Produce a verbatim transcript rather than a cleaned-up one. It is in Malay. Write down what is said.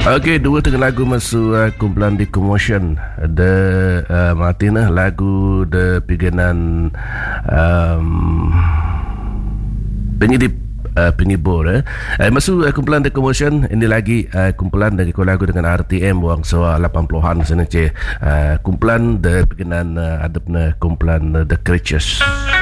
Okey, dua tengah lagu masuk uh, kumpulan di Commotion. The uh, Martina lagu The Pigenan um, Penyidip uh, Pengibur eh. Uh, masuk uh, kumpulan The Commotion. Ini lagi uh, kumpulan dari lagu dengan R T M buang soal lapan puluhan sana cik. Uh, kumpulan The Pigenan uh, adapna kumpulan uh, The Creatures.